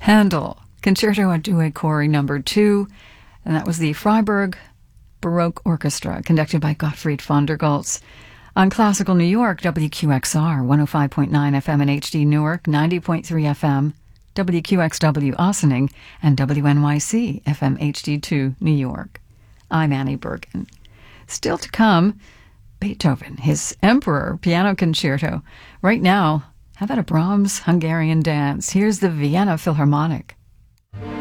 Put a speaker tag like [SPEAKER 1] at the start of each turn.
[SPEAKER 1] Handel, Concerto a Due Cori No. 2, and that was the Freiburg Baroque Orchestra, conducted by Gottfried von der Goltz. On Classical New York, WQXR, 105.9 FM in HD Newark, 90.3 FM, WQXW Ossining, and WNYC FM HD2 New York. I'm Annie Bergen. Still to come, Beethoven, his Emperor Piano Concerto. Right now, how about a Brahms Hungarian dance? Here's the Vienna Philharmonic.